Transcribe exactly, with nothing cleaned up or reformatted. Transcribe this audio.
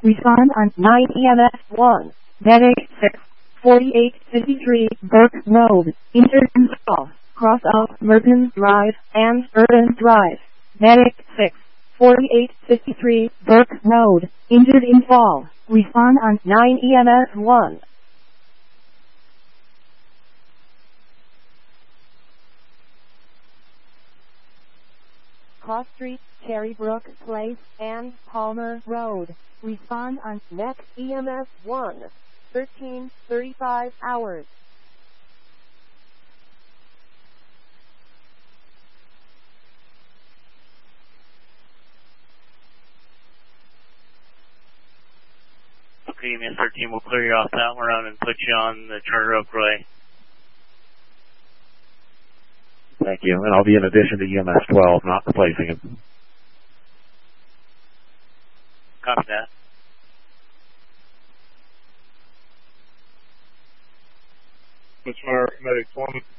Respond on nine E M S one. Medic six forty-eight fifty-three Burke Road. Injured install. Cross off Merton Drive and Urban Drive. Medic six forty-eight fifty-three Burke Road. Injured install. Respond on nine E M S one. Cross Street, Cherrybrook Place, and Palmer Road. Respond on next E M S one. thirteen thirty-five hours. Okay, E M S thirteen, we'll clear you off that one around and put you on the Charter Oak Roy. Thank you. And I'll be in addition to E M S twelve, not replacing it. Copy that. Mister Medic twenty.